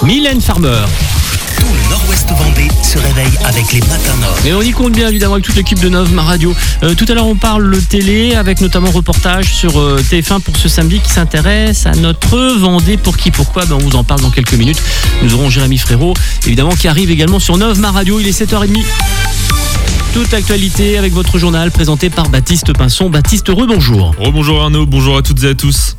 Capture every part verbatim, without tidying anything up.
Mylène Farmer. Tout le Nord-Ouest Vendée se réveille avec les matins Nord. Et on y compte bien évidemment avec toute l'équipe de Nov Ma Radio. Euh, tout à l'heure on parle télé avec notamment reportage sur euh, T F un pour ce samedi qui s'intéresse à notre Vendée. Pour qui, pourquoi, ben, on vous en parle dans quelques minutes. Nous aurons Jérémy Frérot évidemment qui arrive également sur Nov Ma Radio. Il est sept heures trente. Toute l'actualité avec votre journal présenté par Baptiste Pinson. Baptiste, rebonjour. Rebonjour Arnaud, bonjour à toutes et à tous.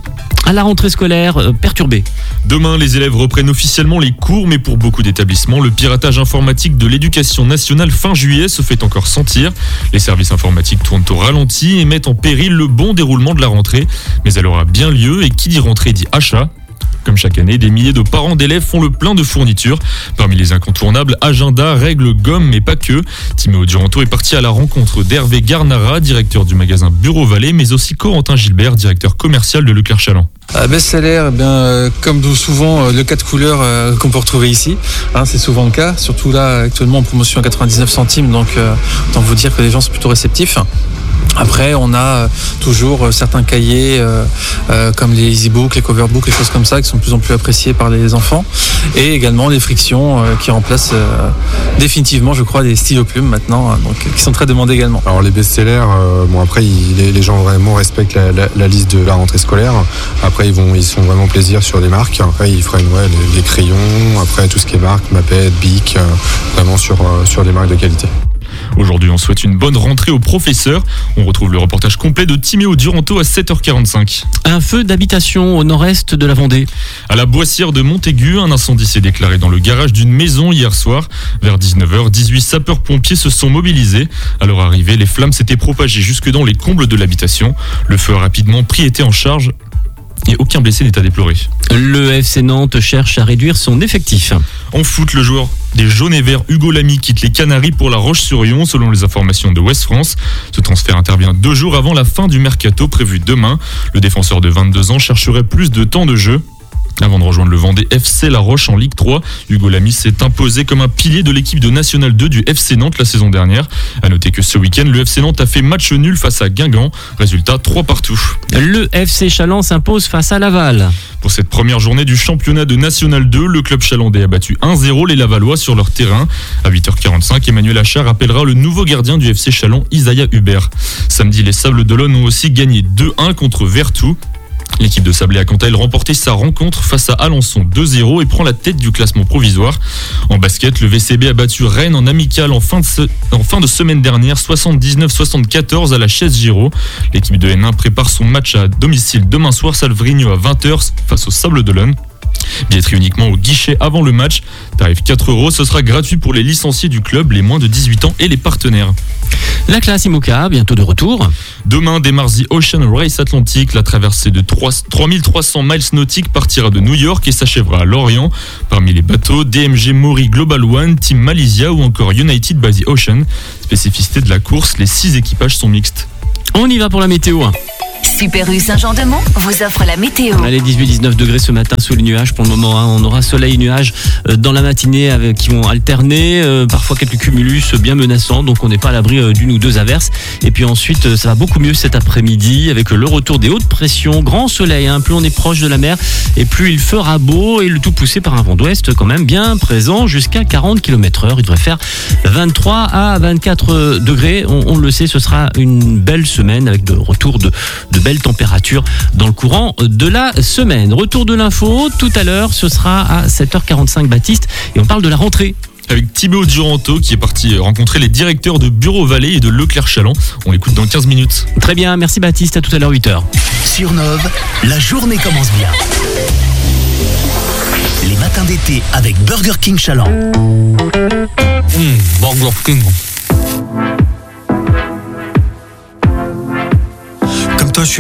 À la rentrée scolaire euh, perturbée. Demain, les élèves reprennent officiellement les cours, mais pour beaucoup d'établissements, le piratage informatique de l'éducation nationale fin juillet se fait encore sentir. Les services informatiques tournent au ralenti et mettent en péril le bon déroulement de la rentrée. Mais elle aura bien lieu et qui dit rentrée dit achat. Comme chaque année, des milliers de parents d'élèves font le plein de fournitures. Parmi les incontournables, agenda, règles, gommes, mais pas que. Timéo Duranto est parti à la rencontre d'Hervé Garnara, directeur du magasin Bureau Vallée, mais aussi Corentin Gilbert, directeur commercial de Leclerc Chaland. À best-seller, eh bien, euh, comme souvent, euh, le cas de couleur euh, qu'on peut retrouver ici. Hein, c'est souvent le cas, surtout là, actuellement en promotion à quatre-vingt-dix-neuf centimes, donc euh, autant vous dire que les gens sont plutôt réceptifs. Après, on a euh, toujours euh, certains cahiers euh, euh, comme les easybooks, les coverbooks, les choses comme ça qui sont de plus en plus appréciés par les enfants. Et également les frictions euh, qui remplacent euh, définitivement, je crois, les stylos plumes maintenant, hein, donc qui sont très demandés également. Alors les best-sellers, euh, bon après ils, les, les gens vraiment respectent la, la, la liste de la rentrée scolaire. Après ils vont, ils sont vraiment plaisir sur les marques. Après ils freinent ouais, les, les crayons, après tout ce qui est marque, Maped, Bic, euh, vraiment sur euh, sur des marques de qualité. Aujourd'hui, on souhaite une bonne rentrée aux professeurs. On retrouve le reportage complet de Timéo Duranto à sept heures quarante-cinq. Un feu d'habitation au nord-est de la Vendée. À la Boissière de Montaigu, un incendie s'est déclaré dans le garage d'une maison hier soir. Vers dix-neuf heures, dix-huit sapeurs-pompiers se sont mobilisés. À leur arrivée, les flammes s'étaient propagées jusque dans les combles de l'habitation. Le feu a rapidement pris été en charge. Et aucun blessé n'est à déplorer. Le F C Nantes cherche à réduire son effectif. En foot, le joueur des jaunes et verts Hugo Lamy quitte les Canaries pour la Roche-sur-Yon, selon les informations de Ouest France. Ce transfert intervient deux jours avant la fin du mercato prévu demain. Le défenseur de vingt-deux ans chercherait plus de temps de jeu. Avant de rejoindre le Vendée F C La Roche en Ligue trois, Hugo Lamy s'est imposé comme un pilier de l'équipe de National deux du F C Nantes la saison dernière. A noter que ce week-end, le F C Nantes a fait match nul face à Guingamp. Résultat trois partout. Le F C Chaland s'impose face à Laval. Pour cette première journée du championnat de National deux, le club chalandais a battu un zéro les Lavallois sur leur terrain. À huit heures quarante-cinq, Emmanuel Achard appellera le nouveau gardien du F C Chaland, Isaiah Hubert. Samedi, les Sables d'Olonne ont aussi gagné deux un contre Vertou. L'équipe de Sablé a quant à elle remporté sa rencontre face à Alençon deux zéro et prend la tête du classement provisoire. En basket, le V C B a battu Rennes en amical en fin de, se... en fin de semaine dernière, soixante-dix-neuf soixante-quatorze à la Chaise Giraud. L'équipe de N un prépare son match à domicile demain soir, Salvrigno à vingt heures face au Sables d'Olonne. Billetterie uniquement au guichet avant le match. Tarif quatre euros, ce sera gratuit pour les licenciés du club, les moins de dix-huit ans et les partenaires. La classe IMOCA, bientôt de retour. Demain démarre The Ocean Race Atlantique. La traversée de trois mille trois cents miles nautiques partira de New York et s'achèvera à Lorient. Parmi les bateaux, D M G Mori Global One, Team Malaysia ou encore United by the Ocean. Spécificité de la course, les six équipages sont mixtes. On y va pour la météo. Super U Saint-Jean-de-Mont vous offre la météo. Allez, dix-huit à dix-neuf degrés ce matin sous les nuages pour le moment. Hein. On aura soleil et nuages dans la matinée avec, qui vont alterner. Euh, parfois quelques cumulus bien menaçants. Donc on n'est pas à l'abri euh, d'une ou deux averses. Et puis ensuite, euh, ça va beaucoup mieux cet après-midi avec le retour des hautes pressions. Grand soleil. Hein. Plus on est proche de la mer et plus il fera beau. Et le tout poussé par un vent d'ouest quand même bien présent jusqu'à quarante kilomètres heure. Il devrait faire vingt-trois à vingt-quatre degrés. On, on le sait, ce sera une belle semaine avec de retour de, de belles températures dans le courant de la semaine. Retour de l'info, tout à l'heure, ce sera à sept heures quarante-cinq Baptiste et on parle de la rentrée. Avec Timéo Duranto qui est parti rencontrer les directeurs de Bureau Vallée et de Leclerc Chaland. On l'écoute dans quinze minutes. Très bien, merci Baptiste, à tout à l'heure huit heures. Sur Nov, la journée commence bien. Les matins d'été avec Burger King Chaland. Mmh, Burger King.